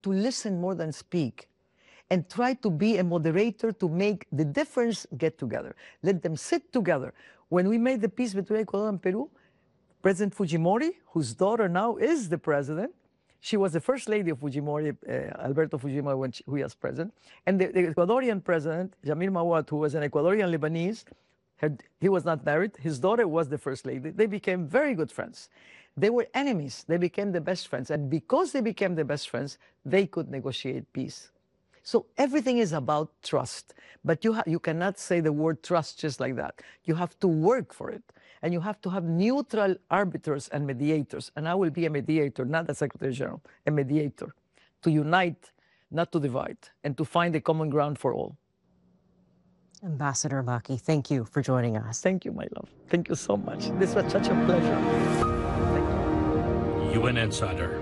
to listen more than speak, and try to be a moderator to make the difference get together. Let them sit together. When we made the peace between Ecuador and Peru, President Fujimori, whose daughter now is the president, she was the first lady of Fujimori, Alberto Fujimori, when he was president. And the Ecuadorian president, Jamil Mawad, who was an Ecuadorian Lebanese, he was not married. His daughter was the first lady. They became very good friends. They were enemies. They became the best friends. And because they became the best friends, they could negotiate peace. So everything is about trust. But you cannot say the word trust just like that. You have to work for it. And you have to have neutral arbiters and mediators. And I will be a mediator, not a Secretary General, a mediator, to unite, not to divide, and to find a common ground for all. Ambassador Maki, thank you for joining us. Thank you, my love. Thank you so much. This was such a pleasure. Thank you. UN Insider.